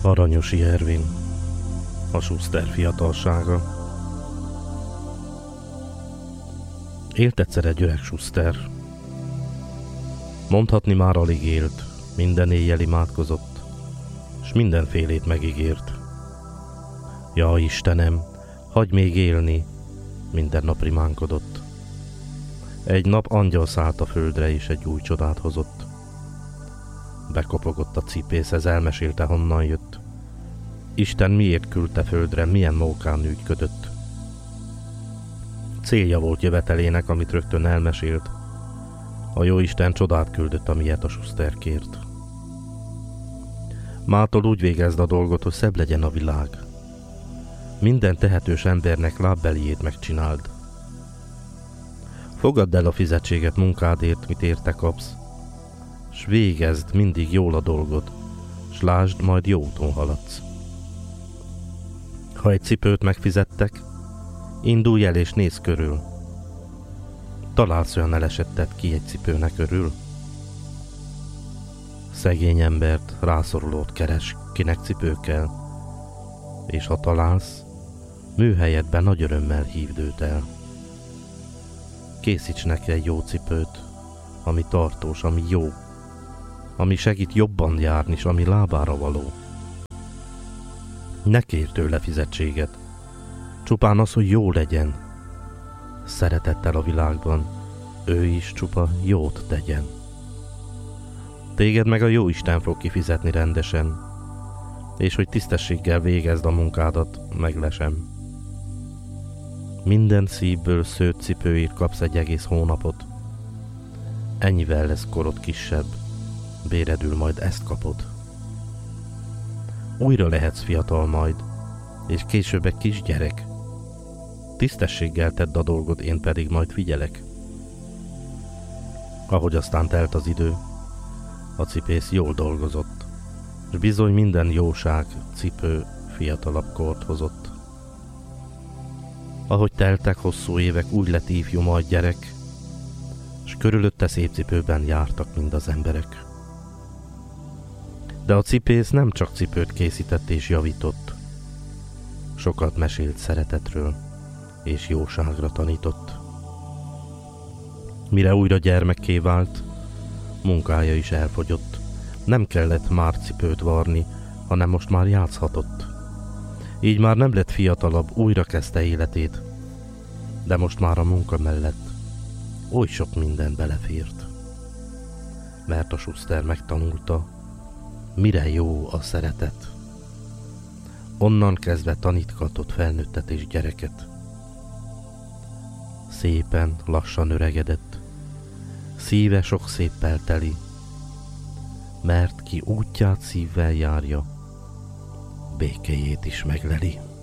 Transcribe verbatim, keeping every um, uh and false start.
Aranyosi Ervin, a Schuster fiatalsága. Élt egyszer egy öreg Schuster. Mondhatni már alig élt, minden éjjel imádkozott, s mindenfélét megígért. Ja, Istenem, hagyj még élni, minden nap rimánkodott. Egy nap angyal szállt a földre, és egy új csodát hozott. Bekopogott a cipészhez, elmesélte, honnan jött. Isten miért küldte földre, milyen mókán ügyködött. Célja volt jövetelének, amit rögtön elmesélt. A jóisten csodát küldött, amilyet a Schuster kért. Mától úgy végezd a dolgot, hogy szebb legyen a világ. Minden tehetős embernek lábbeliét megcsináld. Fogadd el a fizetséget munkádért, mit érte kapsz, s végezd mindig jól a dolgot, s lásd, majd jó úton haladsz. Ha egy cipőt megfizettek, indulj el és nézz körül. Találsz olyan elesettet, ki egy cipőnek örül? Szegény embert, rászorulót keres, kinek cipő kell, és ha találsz, műhelyedben nagy örömmel hívd őt el. Készíts neki egy jó cipőt, ami tartós, ami jó, ami segít jobban járni, s ami lábára való. Ne kérj tőle fizetséget, csupán az, hogy jó legyen. Szeretettel a világban, ő is csupa jót tegyen. Téged meg a jóisten fog kifizetni rendesen, és hogy tisztességgel végezd a munkádat, meglesem. Minden szívből szőtt cipőért kapsz egy egész hónapot. Ennyivel lesz korod kisebb, béredül majd ezt kapod. Újra lehetsz fiatal majd, és később egy kisgyerek. Tisztességgel tedd a dolgot, én pedig majd figyelek. Ahogy aztán telt az idő, a cipész jól dolgozott, és bizony minden jóság cipő fiatalabb kort hozott. Ahogy teltek hosszú évek, úgy lett ifjú majd gyerek, s körülötte szép cipőben jártak mind az emberek. De a cipész nem csak cipőt készített és javított, sokat mesélt szeretetről, és jóságra tanított. Mire újra gyermekké vált, munkája is elfogyott. Nem kellett már cipőt varni, hanem most már játszhatott. Így már nem lett fiatalabb, újra kezdte életét, de most már a munka mellett oly sok minden belefért. Mert a Schuster megtanulta, mire jó a szeretet. Onnan kezdve tanítgatott felnőttet és gyereket. Szépen, lassan öregedett, szíve sok széppel teli, mert ki útját szívvel járja, békéjét is megleli.